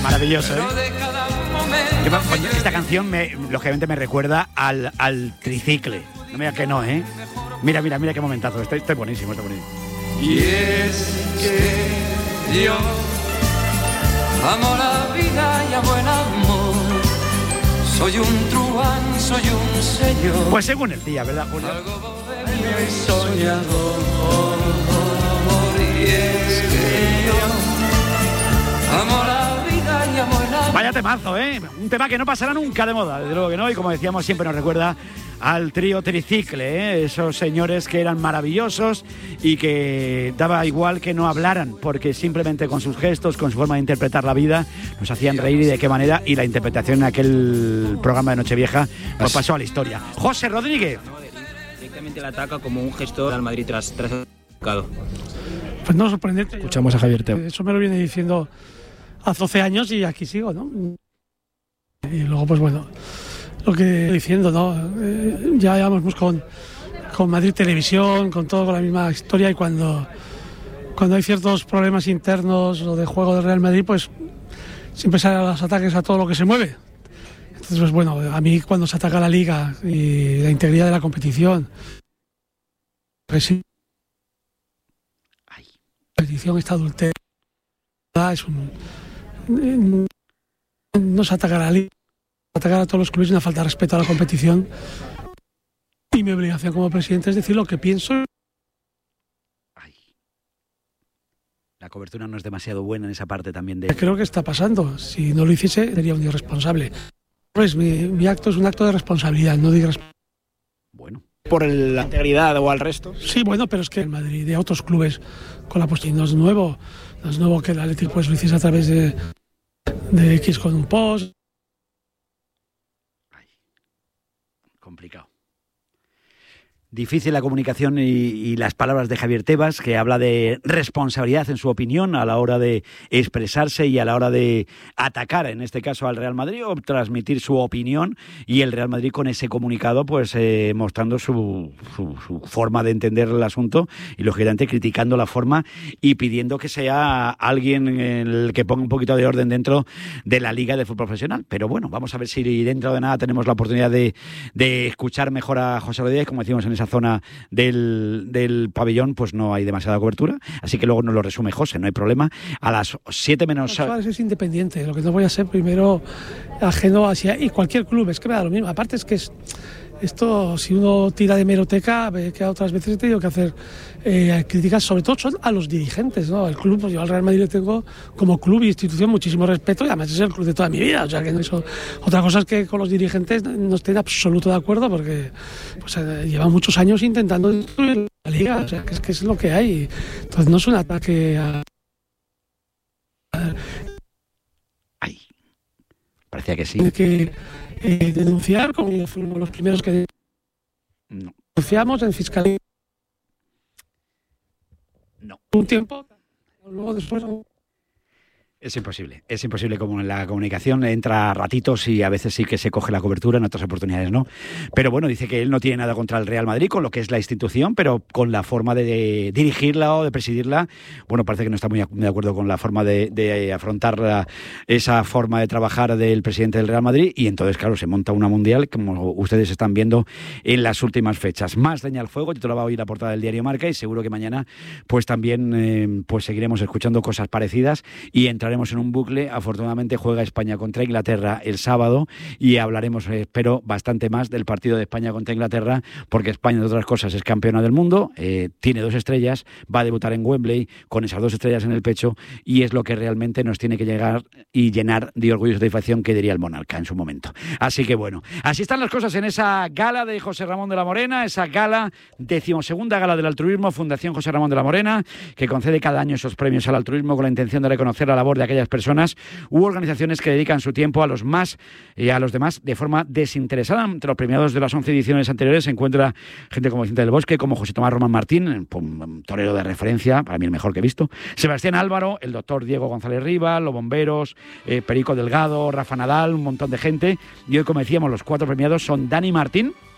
Maravilloso, ¿eh? Esta canción lógicamente me recuerda al tricicle. No me digas que no, ¿eh? Mira qué momentazo. Estoy buenísimo, Y es que yo amo la vida y amo el amor. Soy un truán, soy un señor. Pues según el día, ¿verdad, Julio? Algo bohemio y soñador. Y es que yo amo la vida y amo el amor. Vaya temazo, ¿eh? Un tema que no pasará nunca de moda, desde luego que no. Y como decíamos, siempre nos recuerda al trío Tricicle, ¿eh? Esos señores que eran maravillosos y que daba igual que no hablaran, porque simplemente con sus gestos, con su forma de interpretar la vida, nos hacían reír y de qué manera, y la interpretación en aquel programa de Nochevieja pues pasó a la historia. José Rodríguez. Directamente la ataca como un gestor al Madrid tras el mercado. Pues no, sorprendente. Escuchamos a Javier Tebas. Eso me lo viene diciendo hace 12 años y aquí sigo, ¿no? Y luego, pues bueno, lo que diciendo, ¿no? Ya llevamos con Madrid Televisión, con todo, con la misma historia, y cuando hay ciertos problemas internos o de juego del Real Madrid, pues siempre salen los ataques a todo lo que se mueve. Entonces, pues bueno, a mí cuando se ataca la Liga y la integridad de la competición, pues sí, la competición está adulterada, no se ataca a la Liga, atacar a todos los clubes es una falta de respeto a la competición, y mi obligación como presidente es decir lo que pienso. La cobertura no es demasiado buena en esa parte también de... Creo que está pasando. Si no lo hiciese, sería un irresponsable. Pues mi acto es un acto de responsabilidad, no de irresponsabilidad. Bueno. ¿Por la integridad o al resto? Sí, bueno, pero es que en Madrid, de otros clubes, con la posición no es nuevo que el Atlético pues lo hiciese a través de X con un post. Complicado. Difícil la comunicación y las palabras de Javier Tebas, que habla de responsabilidad en su opinión a la hora de expresarse y a la hora de atacar, en este caso al Real Madrid, o transmitir su opinión, y el Real Madrid con ese comunicado pues mostrando su forma de entender el asunto y lógicamente criticando la forma y pidiendo que sea alguien el que ponga un poquito de orden dentro de la Liga de Fútbol Profesional. Pero bueno, vamos a ver si dentro de nada tenemos la oportunidad de escuchar mejor a José Rodríguez. Como decimos, en esa zona del pabellón pues no hay demasiada cobertura, así que luego nos lo resume José, no hay problema. A las 7 menos... Suárez es independiente, lo que no voy a ser primero ajeno hacia... Y cualquier club, es que me da lo mismo. Aparte es que esto, si uno tira de hemeroteca, ve que otras veces he tenido que hacer críticas, sobre todo son a los dirigentes, ¿no? El club, pues yo al Real Madrid le tengo como club y institución muchísimo respeto, y además es el club de toda mi vida, o sea que no eso. Otra cosa es que con los dirigentes no estoy en absoluto de acuerdo, porque pues llevan muchos años intentando destruir la Liga, o sea que es lo que hay. Entonces no es un ataque a... Ay, parecía que sí. Hay que denunciar, como fuimos los primeros que denunciamos en Fiscalía. No. Un tiempo, luego después... Es imposible como en la comunicación entra a ratitos y a veces sí que se coge la cobertura, en otras oportunidades no. Pero bueno, dice que él no tiene nada contra el Real Madrid, con lo que es la institución, pero con la forma de dirigirla o de presidirla, bueno, parece que no está muy de acuerdo con la forma de afrontar esa forma de trabajar del presidente del Real Madrid, y entonces, claro, se monta una mundial, como ustedes están viendo en las últimas fechas. Más leña al fuego, titulaba hoy la portada del diario Marca, y seguro que mañana pues también pues seguiremos escuchando cosas parecidas y entraremos en un bucle. Afortunadamente juega España contra Inglaterra el sábado y hablaremos, espero, bastante más del partido de España contra Inglaterra, porque España, entre otras cosas, es campeona del mundo, tiene 2 estrellas, va a debutar en Wembley con esas 2 estrellas en el pecho, y es lo que realmente nos tiene que llegar y llenar de orgullo y satisfacción, que diría el monarca en su momento. Así que bueno, así están las cosas en esa gala de José Ramón de la Morena, esa gala, 12ª gala del altruismo, Fundación José Ramón de la Morena, que concede cada año esos premios al altruismo con la intención de reconocer la labor de aquellas personas u organizaciones que dedican su tiempo a los más y a los demás de forma desinteresada. Entre los premiados de las 11 ediciones anteriores se encuentra gente como Vicente del Bosque, como José Tomás Román Martín, torero de referencia, para mí el mejor que he visto, Sebastián Álvaro, el doctor Diego González Riva, los bomberos, Perico Delgado, Rafa Nadal, un montón de gente. Y hoy, como decíamos, los 4 premiados son Dani Martín,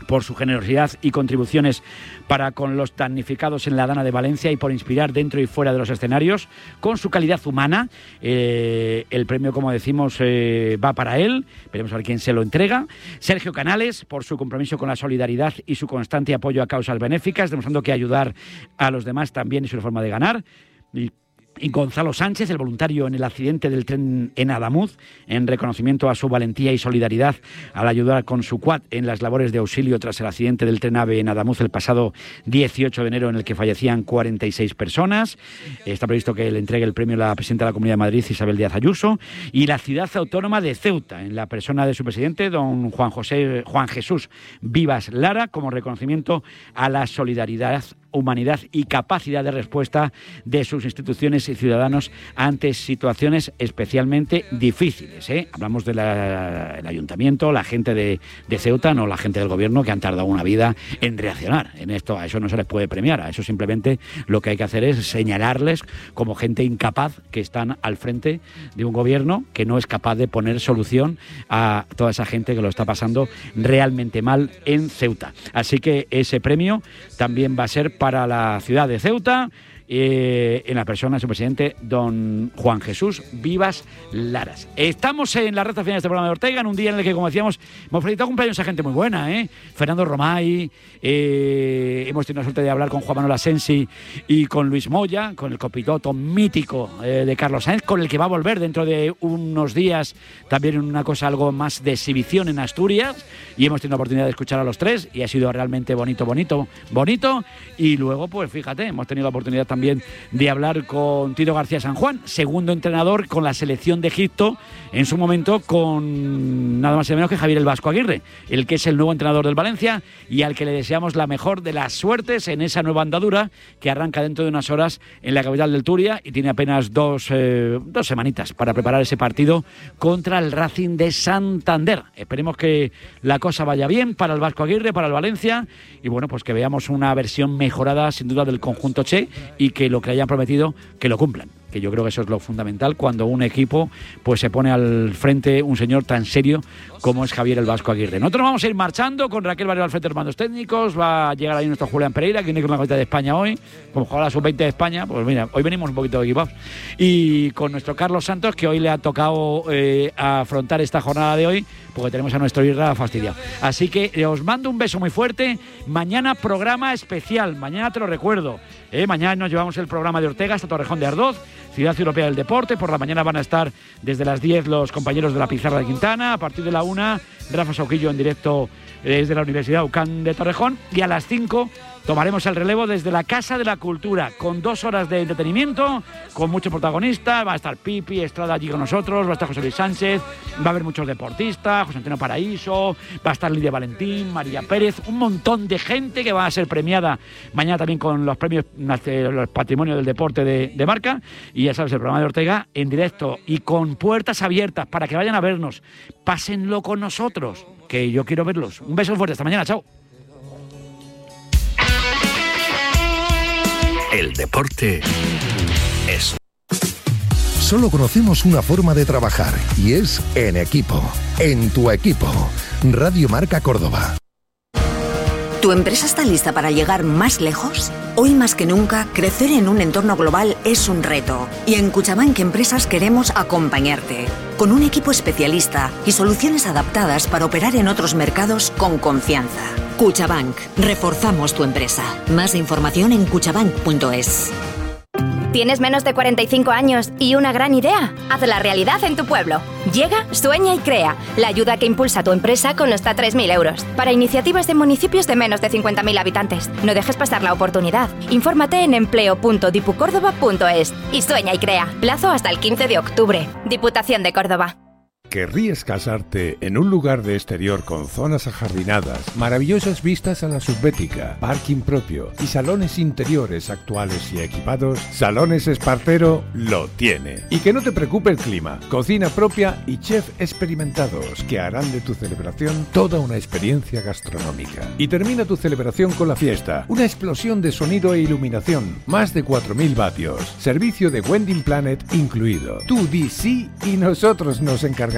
por su generosidad y contribuciones para con los damnificados en la Dana de Valencia y por inspirar dentro y fuera de los escenarios con su calidad humana. El premio, como decimos, va para él. Veremos a ver quién se lo entrega. Sergio Canales, por su compromiso con la solidaridad y su constante apoyo a causas benéficas, demostrando que ayudar a los demás también es una forma de ganar. Y Gonzalo Sánchez, el voluntario en el accidente del tren en Adamuz, en reconocimiento a su valentía y solidaridad al ayudar con su quad en las labores de auxilio tras el accidente del tren AVE en Adamuz el pasado 18 de enero en el que fallecían 46 personas. Está previsto que le entregue el premio a la presidenta de la Comunidad de Madrid, Isabel Díaz Ayuso, y la ciudad autónoma de Ceuta, en la persona de su presidente, don Juan Jesús Vivas Lara, como reconocimiento a la solidaridad, humanidad y capacidad de respuesta de sus instituciones y ciudadanos ante situaciones especialmente difíciles. Hablamos del ayuntamiento, la gente de Ceuta, no la gente del gobierno, que han tardado una vida en reaccionar. En esto, a eso no se les puede premiar, a eso simplemente lo que hay que hacer es señalarles como gente incapaz que están al frente de un gobierno que no es capaz de poner solución a toda esa gente que lo está pasando realmente mal en Ceuta. Así que ese premio también va a ser para la ciudad de Ceuta, en la persona de su presidente, don Juan Jesús Vivas Laras. Estamos en la recta final de este programa de Ortega, en un día en el que, como decíamos, hemos felicitado cumpleaños a gente muy buena, Fernando Romay, hemos tenido la suerte de hablar con Juan Manuel Asensi y con Luis Moya, con el copiloto mítico de Carlos Sainz, con el que va a volver dentro de unos días también en una cosa algo más de exhibición en Asturias, y hemos tenido la oportunidad de escuchar a los tres y ha sido realmente bonito, y luego, pues fíjate, hemos tenido la oportunidad también de hablar con Tito García San Juan, segundo entrenador con la selección de Egipto, en su momento con nada más y menos que Javier el Vasco Aguirre, el que es el nuevo entrenador del Valencia y al que le deseamos la mejor de las suertes en esa nueva andadura que arranca dentro de unas horas en la capital del Turia y tiene apenas dos semanitas para preparar ese partido contra el Racing de Santander. Esperemos que la cosa vaya bien para el Vasco Aguirre, para el Valencia, y bueno, pues que veamos una versión mejorada sin duda del conjunto Che, y que lo que hayan prometido, que lo cumplan, que yo creo que eso es lo fundamental cuando un equipo pues se pone al frente un señor tan serio como es Javier el Vasco Aguirre. Nosotros vamos a ir marchando con Raquel Barrio al frente de los mandos técnicos, va a llegar ahí nuestro Julián Pereira, que viene con la camiseta de España hoy, como juega la sub-20 de España, pues mira, hoy venimos un poquito equipados, y con nuestro Carlos Santos, que hoy le ha tocado afrontar esta jornada de hoy, porque tenemos a nuestro Irra fastidiado. Así que os mando un beso muy fuerte. Mañana programa especial, mañana te lo recuerdo, mañana nos llevamos el programa de Ortega hasta Torrejón de Ardoz, Ciudad Europea del Deporte. Por la mañana van a estar desde las 10 los compañeros de la Pizarra de Quintana, a partir de la 1 Rafa Sauquillo en directo desde la Universidad UCAN de Torrejón, y a las 5 tomaremos el relevo desde la Casa de la Cultura, con 2 horas de entretenimiento, con muchos protagonistas. Va a estar Pipi Estrada allí con nosotros, va a estar José Luis Sánchez, va a haber muchos deportistas, José Antonio Paraíso, va a estar Lidia Valentín, María Pérez, un montón de gente que va a ser premiada mañana también con los premios los Patrimonio del Deporte de Marca. Y ya sabes, el programa de Ortega en directo y con puertas abiertas para que vayan a vernos, pásenlo con nosotros, que yo quiero verlos. Un beso fuerte, hasta mañana, chao. El deporte es... Solo conocemos una forma de trabajar y es en equipo. En tu equipo. Radio Marca Córdoba. ¿Tu empresa está lista para llegar más lejos? Hoy más que nunca, crecer en un entorno global es un reto. Y en Cuchabank Empresas queremos acompañarte. Con un equipo especialista y soluciones adaptadas para operar en otros mercados con confianza. Cuchabank. Reforzamos tu empresa. Más información en cuchabank.es. ¿Tienes menos de 45 años y una gran idea? Hazla realidad en tu pueblo. Llega, sueña y crea. La ayuda que impulsa tu empresa con hasta 3.000 euros. Para iniciativas de municipios de menos de 50.000 habitantes. No dejes pasar la oportunidad. Infórmate en empleo.dipucórdoba.es y sueña y crea. Plazo hasta el 15 de octubre. Diputación de Córdoba. ¿Querrías casarte en un lugar de exterior con zonas ajardinadas, maravillosas vistas a la subbética, parking propio y salones interiores actuales y equipados? Salones Espartero lo tiene. Y que no te preocupe el clima, cocina propia y chef experimentados que harán de tu celebración toda una experiencia gastronómica. Y termina tu celebración con la fiesta, una explosión de sonido e iluminación, más de 4.000 vatios, servicio de Wedding Planet incluido. Tú di sí y nosotros nos encargaremos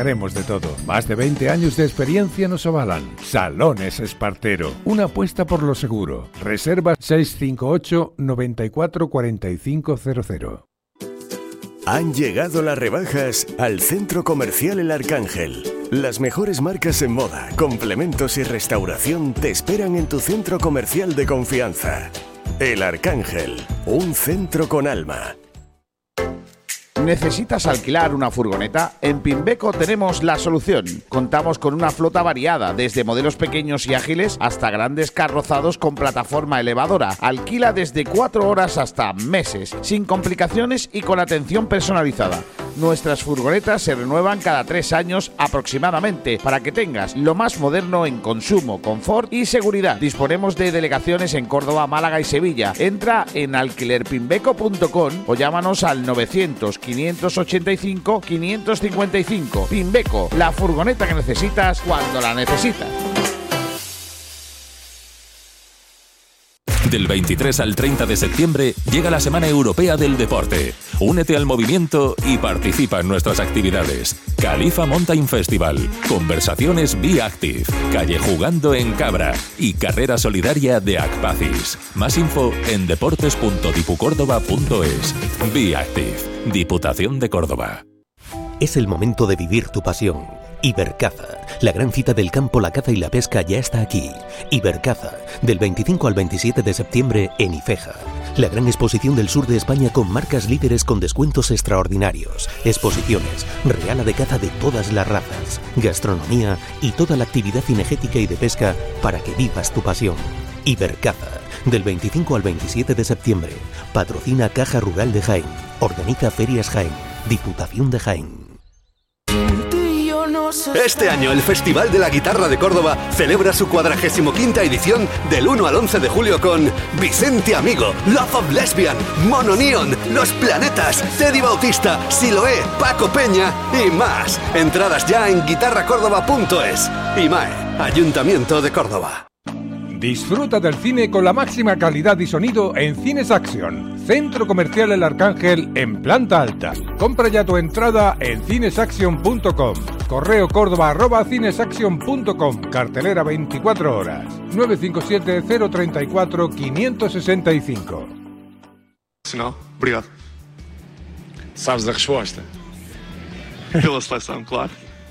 fabricaremos de todo. Más de 20 años de experiencia nos avalan. Salones Espartero, una apuesta por lo seguro. Reserva 658 94 45 00. Han llegado las rebajas al Centro Comercial El Arcángel. Las mejores marcas en moda, complementos y restauración te esperan en tu centro comercial de confianza. El Arcángel, un centro con alma. ¿Necesitas alquilar una furgoneta? En Pimbeco tenemos la solución. Contamos con una flota variada, desde modelos pequeños y ágiles hasta grandes carrozados con plataforma elevadora. Alquila desde 4 horas hasta meses, sin complicaciones y con atención personalizada. Nuestras furgonetas se renuevan cada 3 años aproximadamente, para que tengas lo más moderno en consumo, confort y seguridad. Disponemos de delegaciones en Córdoba, Málaga y Sevilla. Entra en alquilerpimbeco.com o llámanos al 900 585 555. Pimbeco, la furgoneta que necesitas cuando la necesitas. Del 23 al 30 de septiembre llega la Semana Europea del Deporte. Únete al movimiento y participa en nuestras actividades. Califa Mountain Festival, conversaciones Be Active, calle jugando en Cabra y carrera solidaria de Acpacis. Más info en deportes.dipucórdoba.es. Be Active, Diputación de Córdoba. Es el momento de vivir tu pasión. Ibercaza, la gran cita del campo, la caza y la pesca ya está aquí. Ibercaza, del 25 al 27 de septiembre en Ifeja. La gran exposición del sur de España con marcas líderes con descuentos extraordinarios. Exposiciones, reala de caza de todas las razas, gastronomía y toda la actividad cinegética y de pesca para que vivas tu pasión. Ibercaza, del 25 al 27 de septiembre. Patrocina Caja Rural de Jaén. Organiza Ferias Jaén. Diputación de Jaén. Este año el Festival de la Guitarra de Córdoba celebra su 45ª edición del 1 al 11 de julio con Vicente Amigo, Love of Lesbian, Mono Neon, Los Planetas, Teddy Bautista, Siloé, Paco Peña y más. Entradas ya en guitarracórdoba.es. IMAE, Ayuntamiento de Córdoba. Disfruta del cine con la máxima calidad y sonido en Cines Action, Centro Comercial El Arcángel en planta alta. Compra ya tu entrada en cinesaction.com. Correo córdoba@cinesaction.com. Cartelera 24 horas. 957 034 565. Não, obrigado. Sabes a resposta? Pela seleção, claro.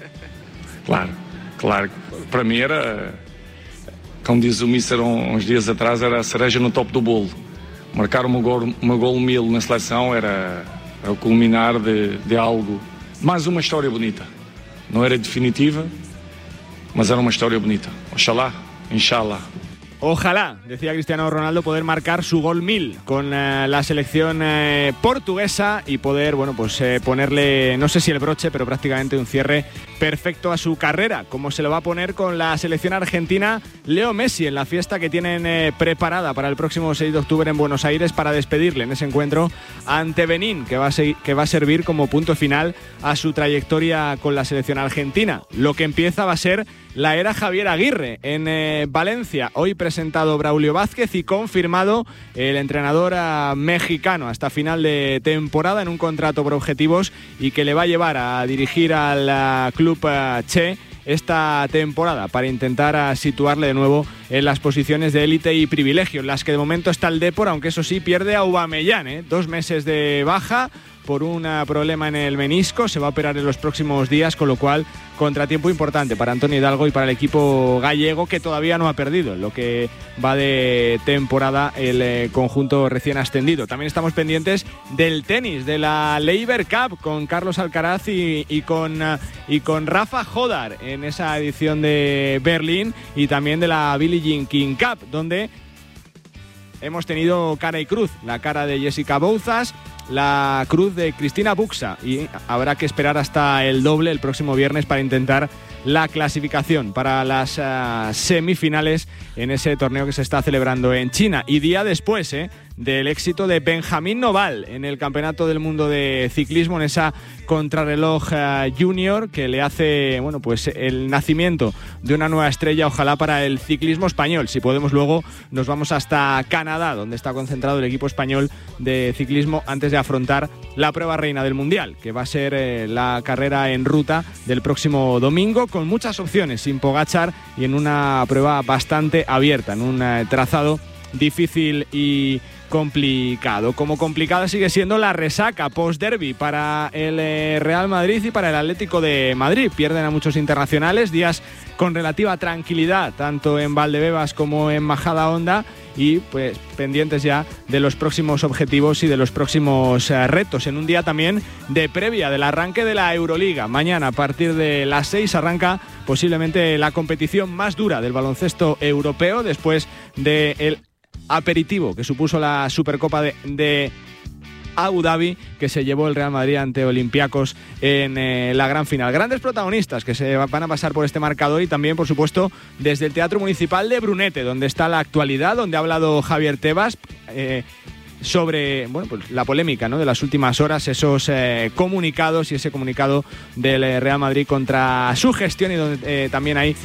Claro. Para mim era, como diz o Mister uns dias atrás, era a cereja no topo do bolo. Marcar uma gol 1000 na seleção era o culminar de algo. Mais uma história bonita. Não era definitiva, mas era uma história bonita. Oxalá, inshallah. Ojalá, decía Cristiano Ronaldo, poder marcar su gol 1000 con la selección portuguesa y poder, ponerle, no sé si el broche, pero prácticamente un cierre perfecto a su carrera, como se lo va a poner con la selección argentina Leo Messi en la fiesta que tienen preparada para el próximo 6 de octubre en Buenos Aires para despedirle en ese encuentro ante Benín, que va a servir como punto final a su trayectoria con la selección argentina. Lo que empieza va a ser la era Javier Aguirre en Valencia. Hoy presentado Braulio Vázquez y confirmado el entrenador mexicano hasta final de temporada en un contrato por objetivos y que le va a llevar a dirigir al club Che esta temporada para intentar situarle de nuevo en las posiciones de élite y privilegio, en las que de momento está el Depor, aunque eso sí pierde a Aubameyang, 2 meses de baja por un problema en el menisco, se va a operar en los próximos días, con lo cual contratiempo importante para Antonio Hidalgo y para el equipo gallego, que todavía no ha perdido en lo que va de temporada el conjunto recién ascendido. También estamos pendientes del tenis, de la Laver Cup, con Carlos Alcaraz y con Rafa Jodar en esa edición de Berlín, y también de la Billie Jean King Cup, donde hemos tenido cara y cruz, la cara de Jessica Bouzas, la cruz de Cristina Buxa, y habrá que esperar hasta el doble el próximo viernes para intentar la clasificación para las semifinales en ese torneo que se está celebrando en China. Y día después del éxito de Benjamín Noval en el Campeonato del Mundo de Ciclismo, en esa contrarreloj junior que le hace, bueno, pues el nacimiento de una nueva estrella, ojalá para el ciclismo español. Si podemos, luego nos vamos hasta Canadá, donde está concentrado el equipo español de ciclismo antes de afrontar la prueba reina del Mundial, que va a ser la carrera en ruta del próximo domingo, con muchas opciones, sin Pogačar y en una prueba bastante abierta, en un trazado difícil y complicado. Como complicada sigue siendo la resaca post-derbi para el Real Madrid y para el Atlético de Madrid. Pierden a muchos internacionales, días con relativa tranquilidad tanto en Valdebebas como en Majadahonda, y pues pendientes ya de los próximos objetivos y de los próximos retos, en un día también de previa del arranque de la Euroliga. Mañana a partir de las 6 arranca posiblemente la competición más dura del baloncesto europeo, después del aperitivo que supuso la Supercopa de Abu Dhabi, que se llevó el Real Madrid ante Olympiacos en la gran final. Grandes protagonistas que se van a pasar por este marcador, y también, por supuesto, desde el Teatro Municipal de Brunete, donde está la actualidad, donde ha hablado Javier Tebas sobre, bueno, pues la polémica, ¿no?, de las últimas horas, esos comunicados y ese comunicado del Real Madrid contra su gestión, y donde también hay